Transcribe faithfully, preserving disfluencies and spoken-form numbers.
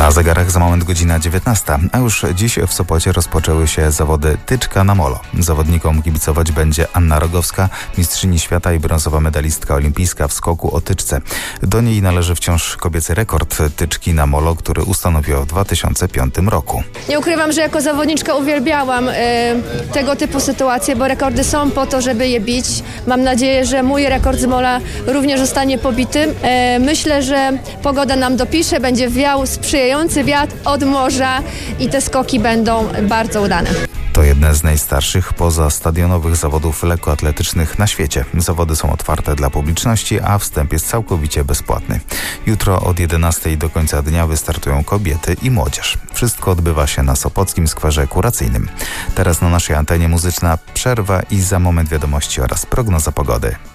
Na zegarach za moment godzina dziewiętnasta, a już dziś w Sopocie rozpoczęły się zawody Tyczka na molo. Zawodnikom kibicować będzie Anna Rogowska, mistrzyni świata i brązowa medalistka olimpijska w skoku o tyczce. Do niej należy wciąż kobiecy rekord tyczki na molo, który ustanowiła w dwa tysiące piątym roku. Nie ukrywam, że jako zawodniczka uwielbiałam y, tego typu sytuacje, bo rekordy są po to, żeby je bić. Mam nadzieję, że mój rekord z mola również zostanie pobity. Y, myślę, że pogoda nam dopisze, będzie wiał sprzyjający wiatr od morza i te skoki będą bardzo udane. To jedne z najstarszych pozastadionowych zawodów lekkoatletycznych na świecie. Zawody są otwarte dla publiczności, a wstęp jest całkowicie bezpłatny. Jutro od jedenastej do końca dnia wystartują kobiety i młodzież. Wszystko odbywa się na Sopockim Skwerze Kuracyjnym. Teraz na naszej antenie muzyczna przerwa i za moment wiadomości oraz prognoza pogody.